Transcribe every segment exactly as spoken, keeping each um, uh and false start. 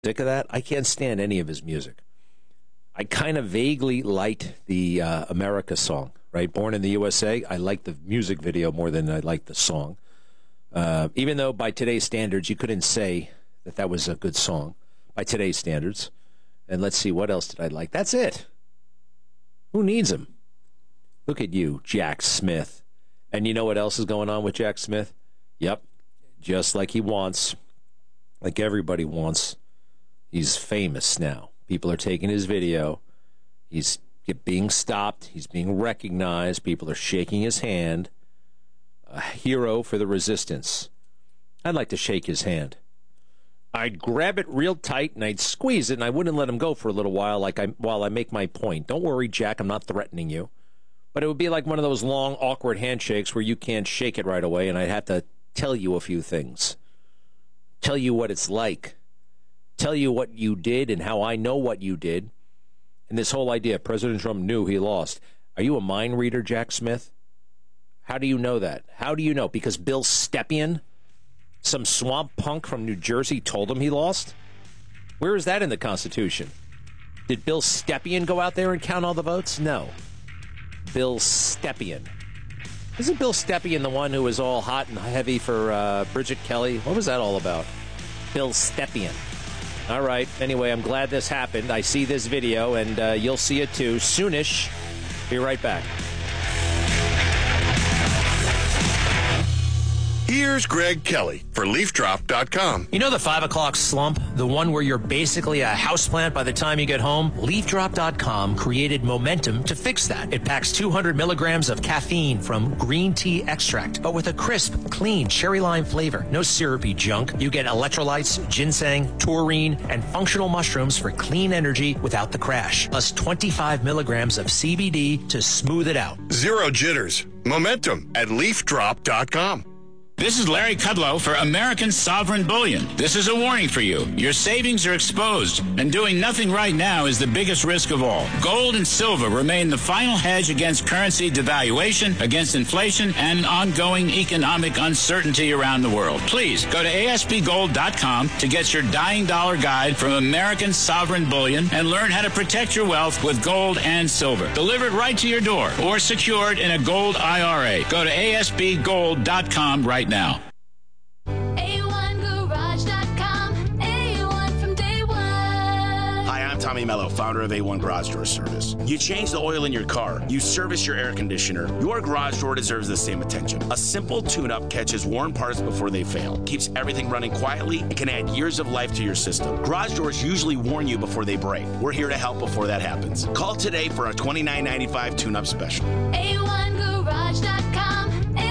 Sick of that? I can't stand any of his music. I kind of vaguely liked the uh, America song, right? Born in the U S A. I like the music video more than I like the song. Uh, even though by today's standards, you couldn't say that that was a good song by today's standards. And let's see, what else did I like? That's it. Who needs him? Look at you, Jack Smith. And you know what else is going on with Jack Smith? Yep, just like he wants, like everybody wants. He's famous now. People are taking his video. He's being stopped. He's being recognized. People are shaking his hand. A hero for the resistance. I'd like to shake his hand. I'd grab it real tight and I'd squeeze it and I wouldn't let him go for a little while like I, while I make my point. Don't worry, Jack, I'm not threatening you. But it would be like one of those long, awkward handshakes where you can't shake it right away and I'd have to tell you a few things. Tell you what it's like. Tell you what you did and how I know what you did. And this whole idea, President Trump knew he lost. Are you a mind reader, Jack Smith? How do you know that? How do you know? Because Bill Stepien, some swamp punk from New Jersey, told him he lost? Where is that in the Constitution? Did Bill Stepien go out there and count all the votes? No. Bill Stepien. Isn't Bill Stepien the one who was all hot and heavy for uh, Bridget Kelly? What was that all about? Bill Stepien. All right. Anyway, I'm glad this happened. I see this video, and uh, you'll see it too soonish. Be right back. Here's Greg Kelly for Leaf Drop dot com. You know the five o'clock slump? The one where you're basically a houseplant by the time you get home? Leaf Drop dot com created Momentum to fix that. It packs two hundred milligrams of caffeine from green tea extract, but with a crisp, clean cherry lime flavor. No syrupy junk. You get electrolytes, ginseng, taurine, and functional mushrooms for clean energy without the crash. Plus twenty-five milligrams of C B D to smooth it out. Zero jitters. Momentum at Leaf Drop dot com. This is Larry Kudlow for American Sovereign Bullion. This is a warning for you. Your savings are exposed, and doing nothing right now is the biggest risk of all. Gold and silver remain the final hedge against currency devaluation, against inflation, and ongoing economic uncertainty around the world. Please go to A S B gold dot com to get your dying dollar guide from American Sovereign Bullion and learn how to protect your wealth with gold and silver. Delivered right to your door or secured in a gold I R A. Go to A S B gold dot com right now. now. A one garage dot com, A one from day one. Hi, I'm Tommy Mello, founder of A one Garage Door Service. You change the oil in your car, you service your air conditioner, your garage door deserves the same attention. A simple tune-up catches worn parts before they fail, keeps everything running quietly, and can add years of life to your system. Garage doors usually warn you before they break. We're here to help before that happens. Call today for a twenty-nine ninety-five tune-up special. A one garage dot com.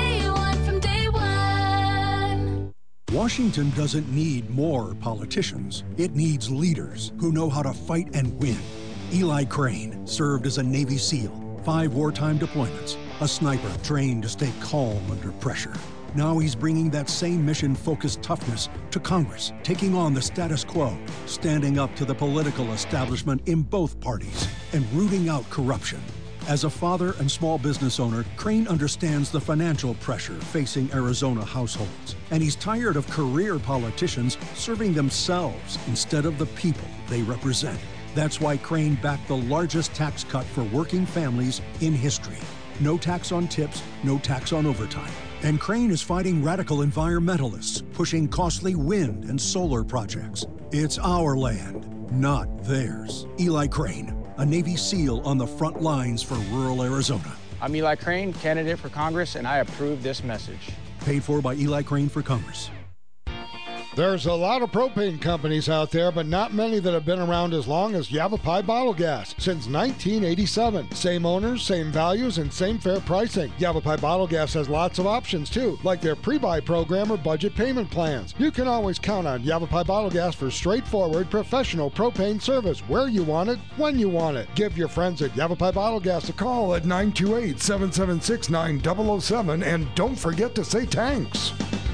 Washington doesn't need more politicians. It needs leaders who know how to fight and win. Eli Crane served as a Navy SEAL, five wartime deployments, a sniper trained to stay calm under pressure. Now he's bringing that same mission-focused toughness to Congress, taking on the status quo, standing up to the political establishment in both parties, and rooting out corruption. As a father and small business owner, Crane understands the financial pressure facing Arizona households, and he's tired of career politicians serving themselves instead of the people they represent. That's why Crane backed the largest tax cut for working families in history. No tax on tips, no tax on overtime. And Crane is fighting radical environmentalists, pushing costly wind and solar projects. It's our land, not theirs. Eli Crane, a Navy SEAL on the front lines for rural Arizona. I'm Eli Crane, candidate for Congress, and I approve this message. Paid for by Eli Crane for Congress. There's a lot of propane companies out there, but not many that have been around as long as Yavapai Bottle Gas since nineteen eighty-seven. Same owners, same values, and same fair pricing. Yavapai Bottle Gas has lots of options too, like their pre-buy program or budget payment plans. You can always count on Yavapai Bottle Gas for straightforward, professional propane service where you want it, when you want it. Give your friends at Yavapai Bottle Gas a call at nine two eight, seven seven six, nine zero zero seven, and don't forget to say thanks.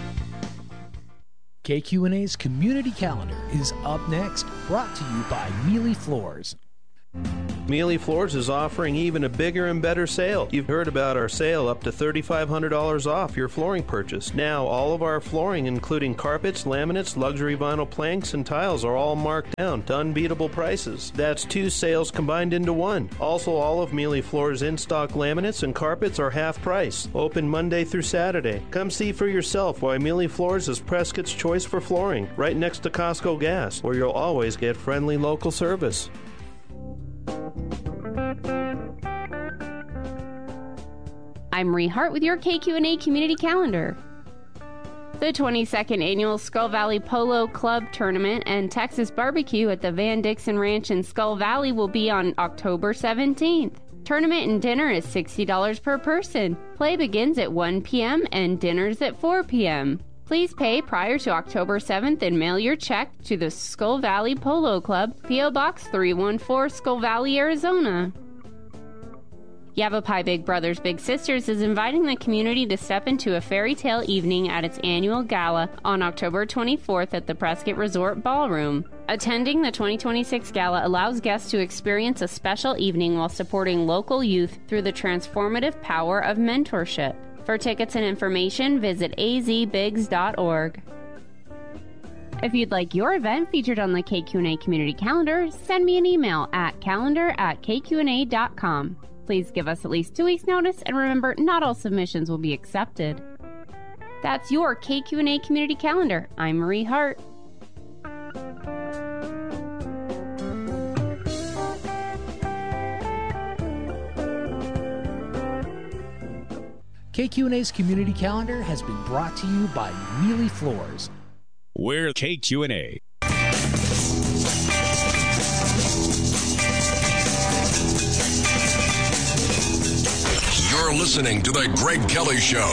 K Q N A's Community Calendar is up next, brought to you by Mealy Floors. Mealy Floors is offering even a bigger and better sale. You've heard about our sale up to three thousand five hundred dollars off your flooring purchase. Now, all of our flooring, including carpets, laminates, luxury vinyl planks, and tiles, are all marked down to unbeatable prices. That's two sales combined into one. Also, all of Mealy Floors' in-stock laminates and carpets are half price. Open Monday through Saturday. Come see for yourself why Mealy Floors is Prescott's choice for flooring, right next to Costco Gas, where you'll always get friendly local service. I'm Marie Hart with your K Q N A Community Calendar. The twenty-second Annual Skull Valley Polo Club Tournament and Texas Barbecue at the Van Dixon Ranch in Skull Valley will be on October seventeenth. Tournament and dinner is sixty dollars per person. Play begins at one p.m. and dinner's at four p.m. Please pay prior to October seventh and mail your check to the Skull Valley Polo Club, P O. Box three one four, Skull Valley, Arizona. Yavapai Big Brothers Big Sisters is inviting the community to step into a fairy tale evening at its annual gala on October twenty-fourth at the Prescott Resort Ballroom. Attending the twenty twenty-six gala allows guests to experience a special evening while supporting local youth through the transformative power of mentorship. For tickets and information, visit a z bigs dot org. If you'd like your event featured on the K Q N A Community Calendar, send me an email at calendar at k q n a dot com. Please give us at least two weeks' notice, and remember, not all submissions will be accepted. That's your K Q N A Community Calendar. I'm Marie Hart. K Q N A's Community Calendar has been brought to you by Mealy Floors. We're K Q N A. You're listening to The Greg Kelly Show.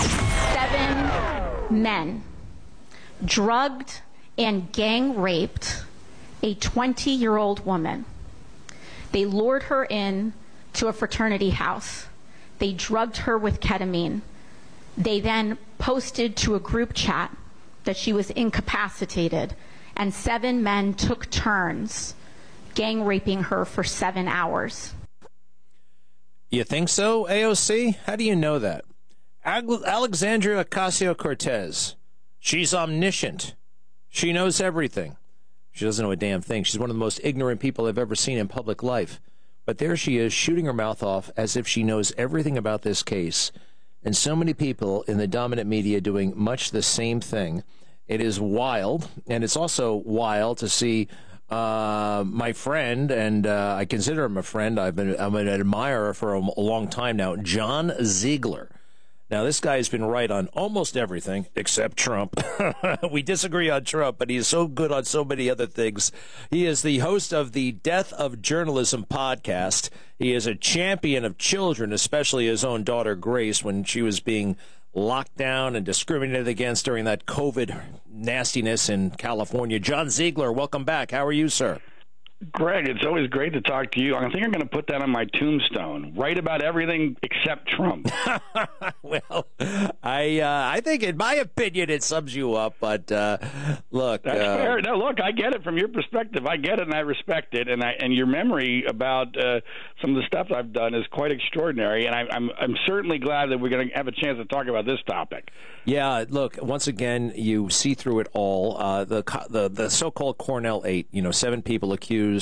Seven men drugged and gang raped a twenty-year-old woman. They lured her in to a fraternity house. They drugged her with ketamine. They then posted to a group chat that she was incapacitated, and seven men took turns gang raping her for seven hours. You think so, A O C? How do you know that? Alexandria Ocasio-Cortez. She's omniscient. She knows everything. She doesn't know a damn thing. She's one of the most ignorant people I've ever seen in public life. But there she is, shooting her mouth off as if she knows everything about this case. And so many people in the dominant media doing much the same thing. It is wild, and it's also wild to see uh, my friend, and uh, I consider him a friend. I've been I'm an admirer for a, a long time now, John Ziegler. Now, this guy has been right on almost everything except Trump. We disagree on Trump, but he's so good on so many other things. He is the host of the Death of Journalism podcast. He is a champion of children, especially his own daughter, Grace, when she was being locked down and discriminated against during that COVID nastiness in California. John Ziegler, welcome back. How are you, sir? Greg, it's always great to talk to you. I think I'm going to put that on my tombstone. Right about everything except Trump. Well, I uh, I think, in my opinion, it sums you up. But uh, look, that's uh, fair. No, look, I get it from your perspective. I get it, and I respect it. And I and your memory about uh, some of the stuff I've done is quite extraordinary. And I, I'm I'm certainly glad that we're going to have a chance to talk about this topic. Yeah, look, once again, you see through it all. Uh, the the the so-called Cornell Eight. You know, seven people accused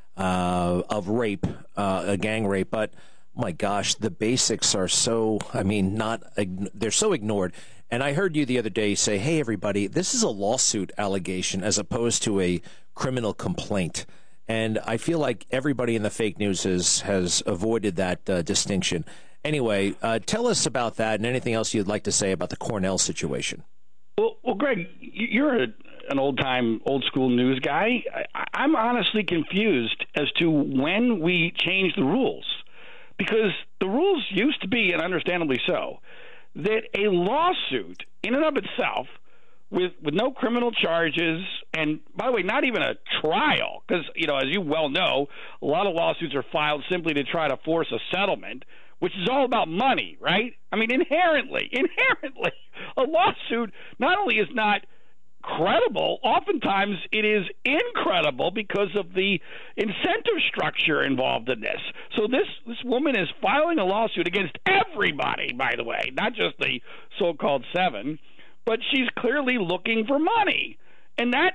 Uh, of rape, uh, a gang rape, but my gosh, the basics are so, I mean, not, they're so ignored. And I heard you the other day say, hey, everybody, this is a lawsuit allegation as opposed to a criminal complaint. And I feel like everybody in the fake news has, has avoided that uh, distinction. Anyway, uh, tell us about that and anything else you'd like to say about the Cornell situation. Well, well, Greg, you're a, an old-time, old-school news guy. I, I'm honestly confused as to when we changed the rules, because the rules used to be, and understandably so, that a lawsuit in and of itself, with with no criminal charges, and by the way, not even a trial, because, you know, as you well know, a lot of lawsuits are filed simply to try to force a settlement, which is all about money, right? I mean, inherently, inherently, a lawsuit not only is not credible, oftentimes it is incredible because of the incentive structure involved in this. So this, this woman is filing a lawsuit against everybody, by the way, not just the so-called seven, but she's clearly looking for money. And that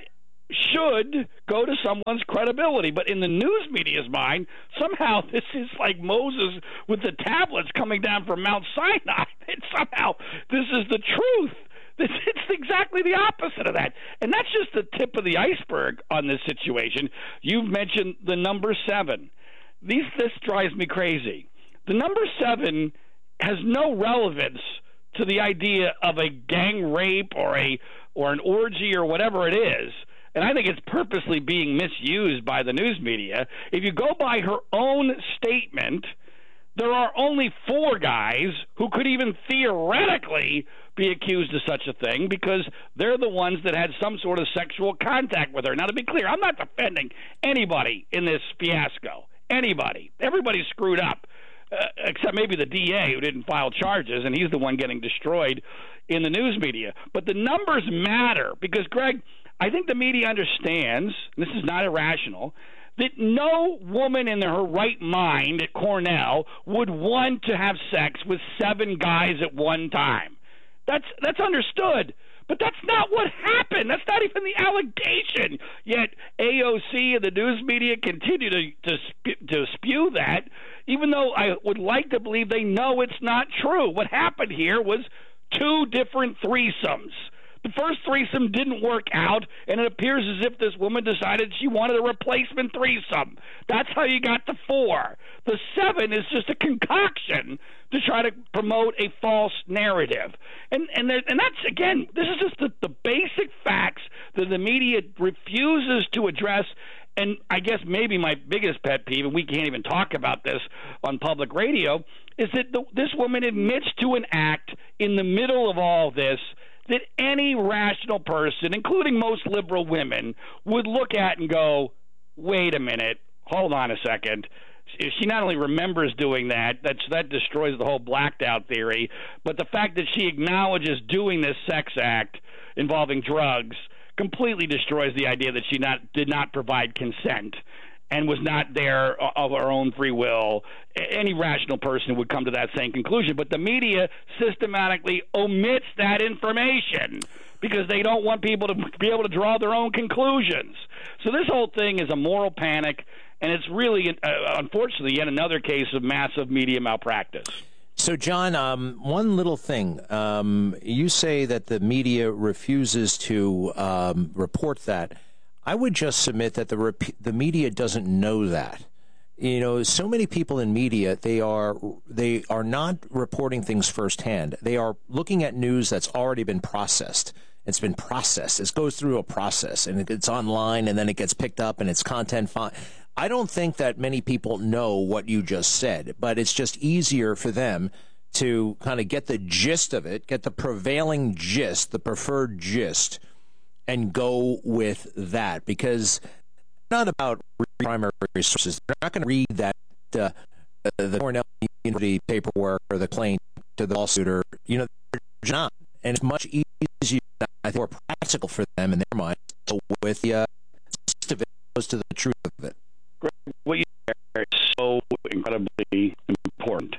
should go to someone's credibility. But in the news media's mind, somehow this is like Moses with the tablets coming down from Mount Sinai. And somehow this is the truth. It's exactly the opposite of that. And that's just the tip of the iceberg on this situation. You've mentioned the number seven. These, this drives me crazy. The number seven has no relevance to the idea of a gang rape or a or an orgy or whatever it is. And I think it's purposely being misused by the news media. If you go by her own statement, there are only four guys who could even theoretically be accused of such a thing because they're the ones that had some sort of sexual contact with her. Now, to be clear, I'm not defending anybody in this fiasco. Anybody. Everybody's screwed up, uh, except maybe the D A who didn't file charges, and he's the one getting destroyed in the news media. But the numbers matter because, Greg, I think the media understands, and this is not irrational, that no woman in her right mind at Cornell would want to have sex with seven guys at one time. That's that's understood. But that's not what happened. That's not even the allegation. Yet A O C and the news media continue to, to, to spew that, even though I would like to believe they know it's not true. What happened here was two different threesomes. The first threesome didn't work out, and it appears as if this woman decided she wanted a replacement threesome. That's how you got to four. The seven is just a concoction to try to promote a false narrative. And and there, and that's, again, this is just the, the basic facts that the media refuses to address. And I guess maybe my biggest pet peeve, and we can't even talk about this on public radio, is that the, this woman admits to an act in the middle of all this that any rational person, including most liberal women, would look at and go, wait a minute, hold on a second. She not only remembers doing that, that's, that destroys the whole blacked out theory, but the fact that she acknowledges doing this sex act involving drugs completely destroys the idea that she not did not provide consent and was not there of her own free will. Any rational person would come to that same conclusion. But the media systematically omits that information because they don't want people to be able to draw their own conclusions. So this whole thing is a moral panic, and it's really, uh, unfortunately, yet another case of massive media malpractice. So, John, um, one little thing. Um, you say that the media refuses to um, report that. I would just submit that the rep- the media doesn't know that. You know, so many people in media, they are they are not reporting things firsthand. They are looking at news that's already been processed. It's been processed. It goes through a process, and it's online, and then it gets picked up, and it's content fine. I don't think that many people know what you just said, but it's just easier for them to kind of get the gist of it, get the prevailing gist, the preferred gist, and go with that, because it's not about primary sources. They're not going to read that uh, the Cornell University paperwork or the claim to the lawsuit, or, you know, they're not. And it's much easier, I think, more practical for them in their minds to go with the uh, gist of it as to the truth of it. What you share is so incredibly important,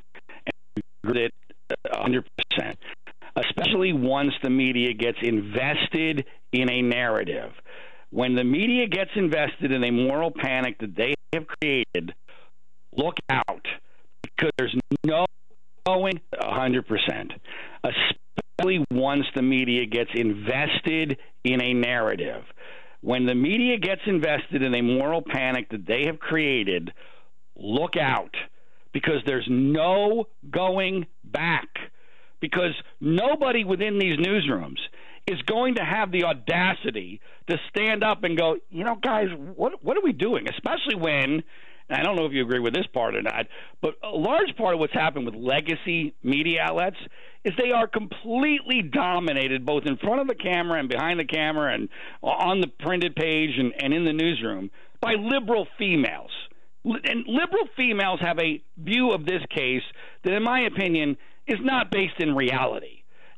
and it one hundred percent. Especially once the media gets invested in a narrative. When the media gets invested in a moral panic that they have created, look out, because there's no going one hundred percent. Especially once the media gets invested in a narrative. When the media gets invested in a moral panic that they have created, look out, because there's no going back. Because nobody within these newsrooms is going to have the audacity to stand up and go, you know, guys, what what are we doing? Especially when, and I don't know if you agree with this part or not, but a large part of what's happened with legacy media outlets is they are completely dominated, both in front of the camera and behind the camera and on the printed page and, and in the newsroom, by liberal females. And liberal females have a view of this case that, in my opinion, is not based in reality.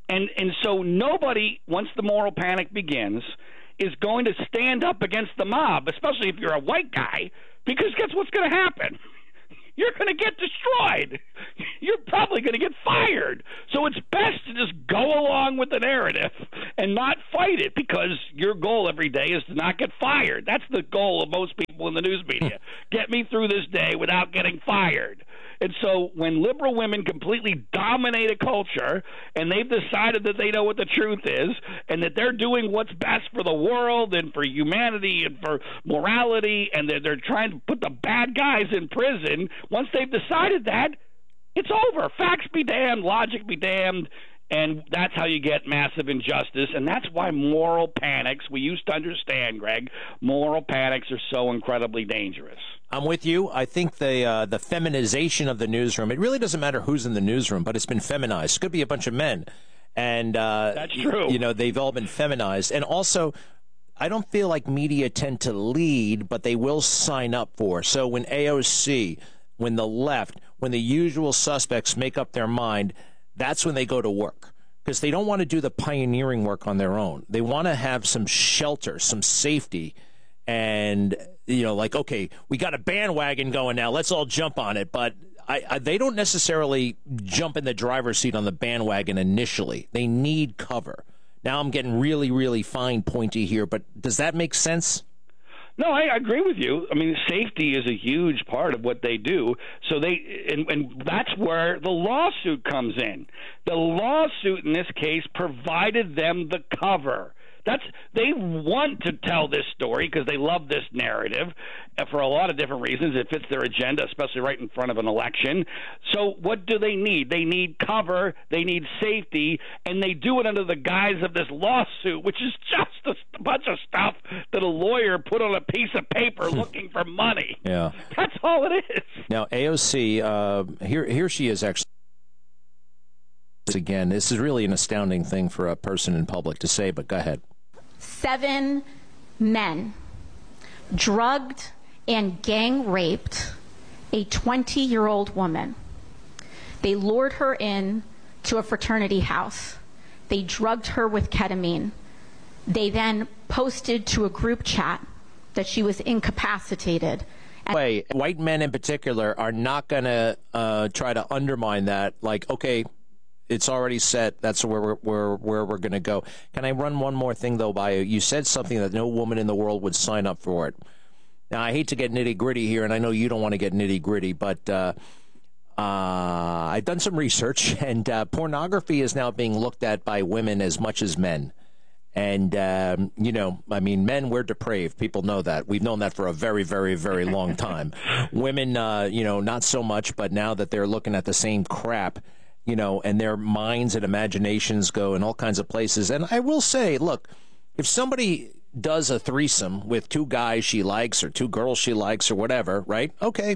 And and so nobody, once the moral panic begins, is going to stand up against the mob, especially if you're a white guy, because guess what's going to happen? You're going to get destroyed. You're probably going to get fired. So it's best to just go along with the narrative and not fight it, because your goal every day is to not get fired. That's the goal of most people in the news media. Get me through this day without getting fired. And so when liberal women completely dominate a culture and they've decided that they know what the truth is and that they're doing what's best for the world and for humanity and for morality, and that they're trying to put the bad guys in prison, once they've decided that, it's over. Facts be damned, logic be damned. And that's how you get massive injustice. And that's why moral panics, we used to understand, Greg, moral panics are so incredibly dangerous. I'm with you. I think the uh, the feminization of the newsroom, it really doesn't matter who's in the newsroom, but it's been feminized. It could be a bunch of men. And uh, that's true. You know, they've all been feminized. And also, I don't feel like media tend to lead, but they will sign up for. So when A O C, when the left, when the usual suspects make up their mind, that's when they go to work, because they don't want to do the pioneering work on their own. They want to have some shelter, some safety, and, you know, like, okay, we got a bandwagon going now. Let's all jump on it. But I, I, they don't necessarily jump in the driver's seat on the bandwagon initially. They need cover. Now I'm getting really, really fine pointy here, but does that make sense? No, I agree with you. I mean, safety is a huge part of what they do. So they, and, and that's where the lawsuit comes in. The lawsuit in this case provided them the cover. That's they want to tell this story because they love this narrative for a lot of different reasons. It fits their agenda, especially right in front of an election. So what do they need? They need cover, they need safety, and they do it under the guise of this lawsuit, which is just a bunch of stuff that a lawyer put on a piece of paper looking for money. Yeah. That's all it is. Now, A O C, uh, here, here she is actually. Again, this is really an astounding thing for a person in public to say, but go ahead. Seven men drugged and gang raped a twenty-year-old woman. They lured her in to a fraternity house. They drugged her with ketamine. They then posted to a group chat that she was incapacitated. Way, white men in particular are not going to uh, try to undermine that. Like, okay, it's already set. That's where we're where, where we're going to go. Can I run one more thing, though, by you? You said something that no woman in the world would sign up for it. Now, I hate to get nitty-gritty here, and I know you don't want to get nitty-gritty, but uh, uh, I've done some research, and uh, pornography is now being looked at by women as much as men. And, um, you know, I mean, men, we're depraved. People know that. We've known that for a very, very, very long time. Women, uh, you know, not so much, but now that they're looking at the same crap, you know, and their minds and imaginations go in all kinds of places. And I will say, look, if somebody does a threesome with two guys she likes or two girls she likes or whatever, right? Okay,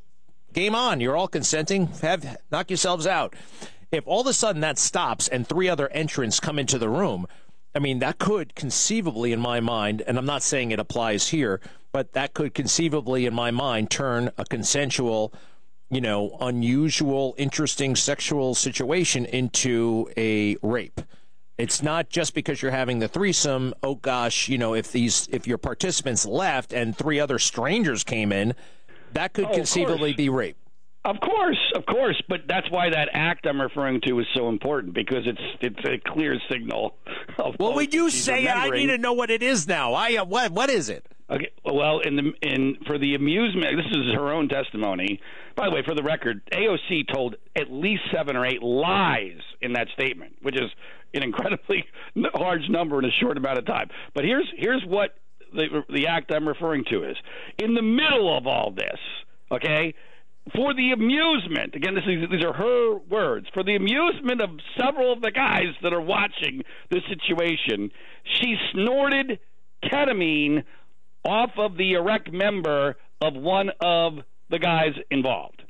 game on. You're all consenting. Have knock yourselves out. If all of a sudden that stops and three other entrants come into the room, I mean, that could conceivably, in my mind, and I'm not saying it applies here, but that could conceivably, in my mind, turn a consensual, you know, unusual, interesting sexual situation into a rape. It's not just because you're having the threesome. Oh gosh, you know, if these, if your participants left and three other strangers came in, that could oh, conceivably be rape. Of course, of course, but that's why that act I'm referring to is so important, because it's it's a clear signal. Of well, when you say it, I need to know what it is now. I uh, what what is it? Okay. Well, in the in for the amusement, this is her own testimony. By the way, for the record, A O C told at least seven or eight lies in that statement, which is an incredibly large number in a short amount of time. But here's here's what the the act I'm referring to is. In the middle of all this, okay, for the amusement, again, this is, these are her words, for the amusement of several of the guys that are watching this situation, she snorted ketamine off of the erect member of one of the guys involved.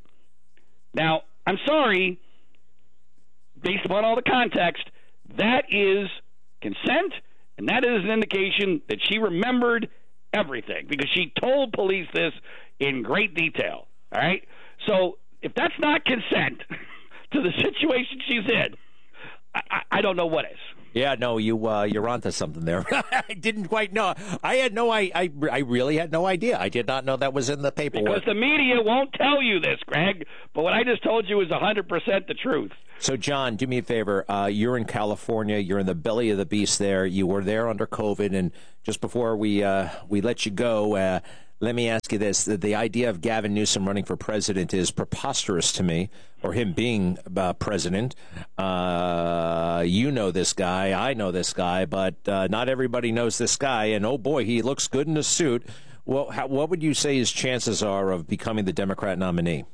Now, I'm sorry, based upon all the context, that is consent, and that is an indication that she remembered everything, because she told police this in great detail, all right? So if that's not consent to the situation she's in, I, I don't know what is. Yeah, no, you uh, you're onto something there. I didn't quite know. I had no. I, I I really had no idea. I did not know that was in the paperwork. Because the media won't tell you this, Greg. But what I just told you is one hundred percent the truth. So, John, do me a favor. Uh, you're in California. You're in the belly of the beast there. You were there under COVID, and just before we uh, we let you go, uh, let me ask you this. The, the idea of Gavin Newsom running for president is preposterous to me, or him being uh, president. Uh, you know this guy. I know this guy, but uh, not everybody knows this guy. And, oh, boy, he looks good in a suit. Well, how, what would you say his chances are of becoming the Democrat nominee?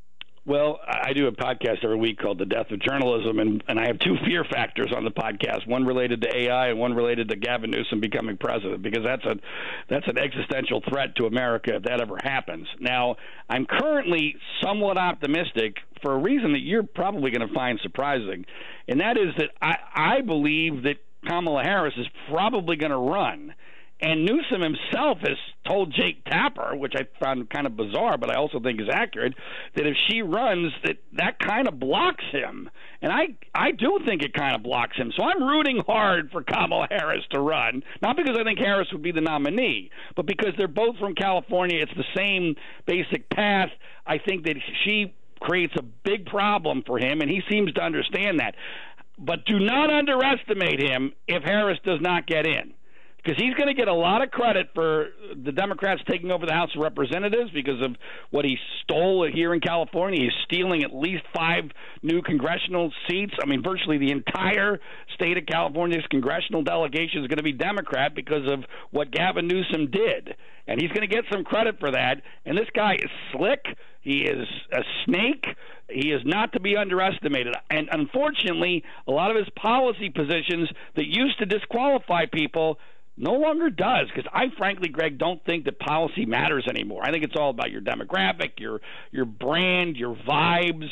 Well, I do a podcast every week called The Death of Journalism, and, and I have two fear factors on the podcast, one related to A I and one related to Gavin Newsom becoming president, because that's a that's an existential threat to America if that ever happens. Now, I'm currently somewhat optimistic for a reason that you're probably going to find surprising, and that is that I, I believe that Kamala Harris is probably going to run. And Newsom himself has told Jake Tapper, which I found kind of bizarre, but I also think is accurate, that if she runs, that that kind of blocks him. And I, I do think it kind of blocks him. So I'm rooting hard for Kamala Harris to run, not because I think Harris would be the nominee, but because they're both from California. It's the same basic path. I think that she creates a big problem for him, and he seems to understand that. But do not underestimate him if Harris does not get in. Because he's going to get a lot of credit for the Democrats taking over the House of Representatives because of what he stole here in California. He's stealing at least five new congressional seats. I mean, virtually the entire state of California's congressional delegation is going to be Democrat because of what Gavin Newsom did. And he's going to get some credit for that. And this guy is slick. He is a snake. He is not to be underestimated. And unfortunately, a lot of his policy positions that used to disqualify people no longer does, because I frankly, Greg, don't think that policy matters anymore. I think it's all about your demographic, your your brand, your vibes.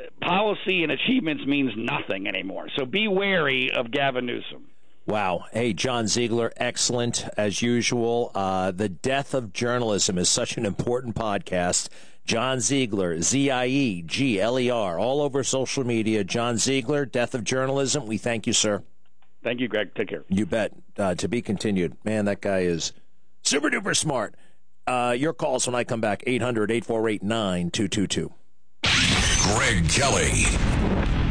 Policy and achievements means nothing anymore. So be wary of Gavin Newsom. Wow. Hey, John Ziegler, excellent as usual. Uh, the Death of Journalism is such an important podcast. John Ziegler, Z I E G L E R, all over social media. John Ziegler, Death of Journalism. We thank you, sir. Thank you, Greg. Take care. You bet. Uh, to be continued. Man, that guy is super duper smart. Uh, your calls when I come back, eight hundred, eight four eight, nine two two two. Greg Kelly.